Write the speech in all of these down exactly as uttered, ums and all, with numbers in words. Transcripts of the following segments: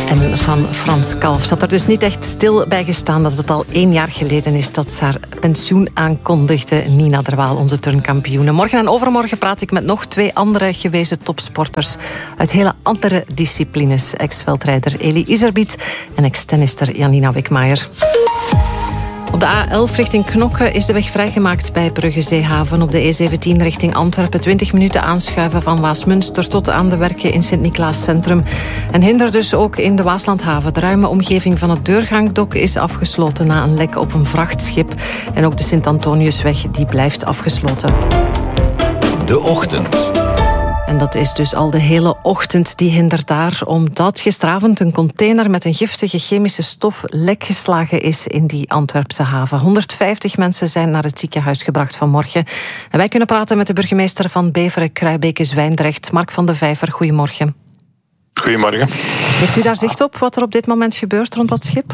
En van Frans Kalf zat er dus niet echt stil bij gestaan dat het al één jaar geleden is dat ze haar pensioen aankondigde. Nina de Waal, onze turnkampioene. Morgen en overmorgen praat ik met nog twee andere gewezen topsporters uit hele andere disciplines. Ex-veldrijder Elie Iserbyt en ex-tennister Janina Wekmaier. Op de A elf richting Knokke is de weg vrijgemaakt bij Brugge Zeehaven. Op de E zeventien richting Antwerpen twintig minuten aanschuiven van Waasmunster tot aan de werken in Sint-Niklaas Centrum. En hinder dus ook in de Waaslandhaven. De ruime omgeving van het Deurgangdok is afgesloten na een lek op een vrachtschip. En ook de Sint-Antoniusweg die blijft afgesloten. De Ochtend. En dat is dus al de hele ochtend die hinder daar, omdat gisteravond een container met een giftige chemische stof lek geslagen is in die Antwerpse haven. honderdvijftig mensen zijn naar het ziekenhuis gebracht vanmorgen. En wij kunnen praten met de burgemeester van Beveren, Kruibeke, Zwijndrecht, Mark van de Vijver. Goedemorgen. Goedemorgen. Heeft u daar zicht op wat er op dit moment gebeurt rond dat schip?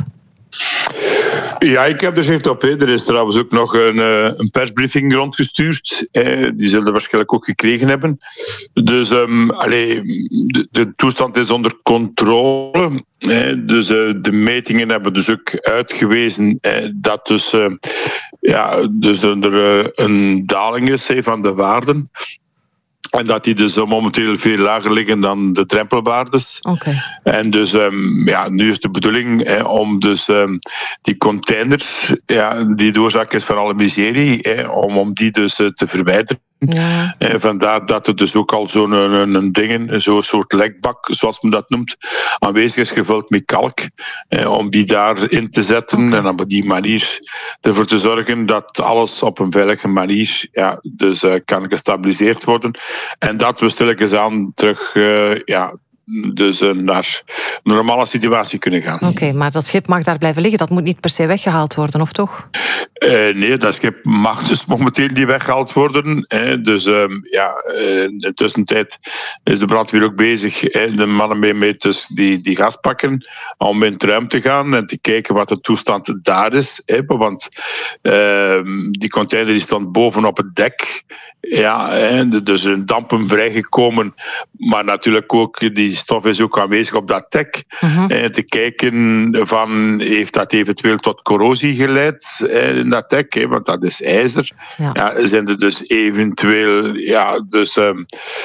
Ja, ik heb er zicht op. Hè. Er is trouwens ook nog een, een persbriefing rondgestuurd. Eh, die zullen we waarschijnlijk ook gekregen hebben. Dus um, allee, de, de toestand is onder controle. Eh, dus uh, de metingen hebben dus ook uitgewezen eh, dat dus, uh, ja, dus er uh, een daling is eh, van de waarden. En dat die dus momenteel veel lager liggen dan de drempelwaardes. Okay. En dus um, ja, nu is de bedoeling eh, om dus um, die containers, ja, die de oorzaak is van alle miserie, eh, om, om die dus uh, te verwijderen. Ja. En vandaar dat er dus ook al zo'n een, een ding, zo'n soort lekbak, zoals men dat noemt, aanwezig is gevuld met kalk, eh, om die daarin te zetten. Okay. En op die manier ervoor te zorgen dat alles op een veilige manier ja, dus, uh, kan gestabiliseerd worden. En dat we stilletjes aan terug uh, ja, dus, uh, naar een normale situatie kunnen gaan. Oké, okay, maar dat schip mag daar blijven liggen. Dat moet niet per se weggehaald worden, of toch? Uh, nee, dat schip mag dus momenteel niet weggehaald worden. Hè. Dus um, ja, in de tussentijd is de brandweer ook bezig. Hè. De mannen mee met dus die, die gas pakken om in het ruim te gaan en te kijken wat de toestand daar is. Hè. Want uh, die container die stond bovenop het dek. Ja, hè. Dus een dampen vrijgekomen. Maar natuurlijk ook, die stof is ook aanwezig op dat dek. Uh-huh. En te kijken van, heeft dat eventueel tot corrosie geleid? Hè. Dat dek, hè, want dat is ijzer. Ja. Ja, zijn er dus eventueel ja, dus, um,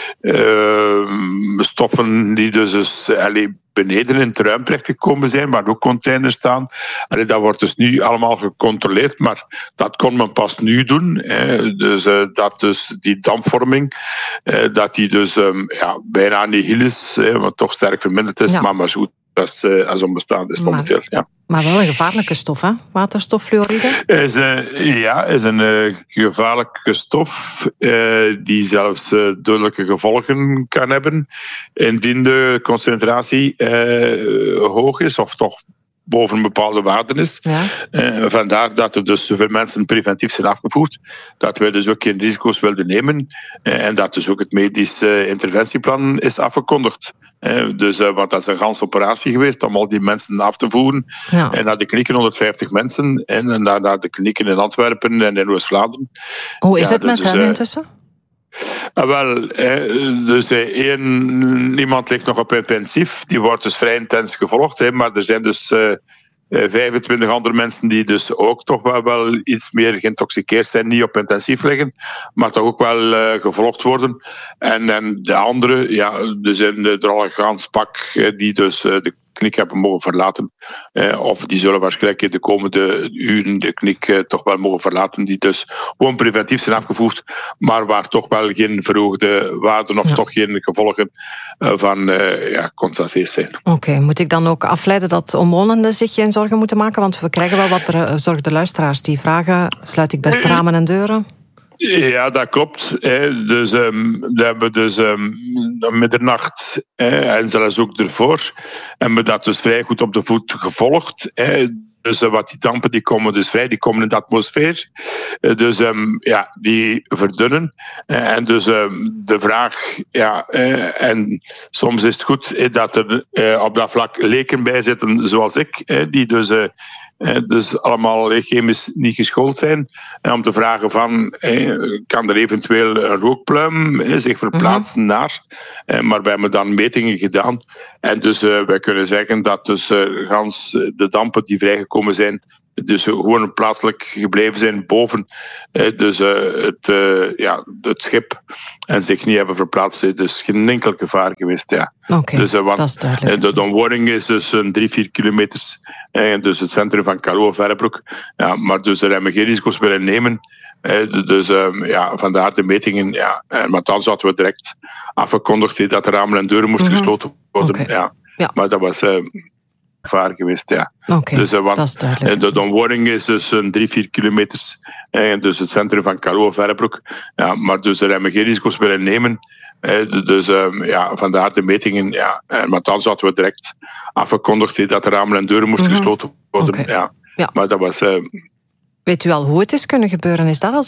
uh, stoffen die dus, dus allee, beneden in het ruim terechtgekomen zijn, waar ook containers staan. Allee, dat wordt dus nu allemaal gecontroleerd, maar dat kon men pas nu doen. Hè. Dus uh, dat dus die dampvorming, uh, dat die dus um, ja, bijna nihil is, hè, wat toch sterk verminderd is, ja. maar maar goed. Dat is, uh, als onbestaand is momenteel, maar, ja. Maar wel een gevaarlijke stof, hè? Waterstoffluoride? Is, uh, ja, is een uh, gevaarlijke stof uh, die zelfs uh, dodelijke gevolgen kan hebben indien de concentratie uh, hoog is, of toch boven een bepaalde waarde is. Ja. Uh, vandaar dat er dus zoveel mensen preventief zijn afgevoerd, dat wij dus ook geen risico's wilden nemen uh, en dat dus ook het medisch uh, interventieplan is afgekondigd. Uh, dus, uh, want dat is een ganse operatie geweest om al die mensen af te voeren. Ja. En naar de klinieken honderdvijftig mensen en naar, naar de klinieken in Antwerpen en in Oost-Vlaanderen. Hoe is ja, het met dus, hen uh, intussen? Uh, wel, uh, dus uh, één, iemand ligt nog op intensief, die wordt dus vrij intens gevolgd, hè, maar er zijn dus uh, uh, vijfentwintig andere mensen die dus ook toch wel, wel iets meer geïntoxiceerd zijn, niet op intensief liggen, maar toch ook wel uh, gevolgd worden. En, en de andere, ja, er zijn er al een gans pak uh, die dus uh, de kliniek hebben mogen verlaten. Eh, of die zullen waarschijnlijk in de komende uren de kliniek eh, toch wel mogen verlaten. Die dus gewoon preventief zijn afgevoerd. Maar waar toch wel geen verhoogde waarden of ja. toch geen gevolgen uh, van uh, ja, constateerd zijn. Oké, okay, moet ik dan ook afleiden dat omwonenden zich geen zorgen moeten maken? Want we krijgen wel wat bezorgde luisteraars die vragen, sluit ik best ramen en deuren? Ja, dat klopt. Hè. Dus um, dat hebben we dus um, middernacht hè, en zelfs ook ervoor hebben we dat dus vrij goed op de voet gevolgd. Hè. Dus uh, wat die dampen die komen dus vrij, die komen in de atmosfeer. Uh, dus um, ja, die verdunnen. Uh, en dus um, de vraag, ja, uh, en soms is het goed uh, dat er uh, op dat vlak leken bij zitten zoals ik, uh, die dus, uh, uh, dus allemaal chemisch niet geschoold zijn. Uh, om te vragen van, uh, kan er eventueel een rookpluim uh, zich verplaatsen mm-hmm. naar? Uh, maar wij hebben dan metingen gedaan. En dus uh, wij kunnen zeggen dat dus uh, gans de dampen die vrijgekomen zijn, dus gewoon plaatselijk gebleven zijn boven uh, dus, uh, het, uh, ja, het schip en zich niet hebben verplaatst. Dus geen enkel gevaar geweest. Ja. Okay, dus, uh, want, dat is duidelijk. Uh, de omwoning is dus een drie, vier kilometers. Uh, dus het centrum van Carlo, Verrebroek. Ja, maar dus daar hebben we geen risico's willen nemen. Uh, dus uh, ja, vandaar de metingen. Ja. Uh, maar dan hadden we direct afgekondigd dat de ramen en deuren moesten mm-hmm. gesloten worden. Okay. Ja. Ja. Maar dat was uh, gevaar geweest, ja. Okay, dus, uh, want, dat is duidelijk. De, de omwoning is dus een drie, vier kilometers. Uh, dus het centrum van Carlo, Verrebroek. Ja, maar dus daar hebben we geen risico's willen nemen. Uh, dus uh, ja, vandaar de metingen. Ja. Uh, maar dan hadden we direct afgekondigd dat de ramen en deuren moesten mm-hmm. gesloten worden. Okay. Ja. Ja. Maar dat was... Uh, Weet u al hoe het is kunnen gebeuren? Is dat al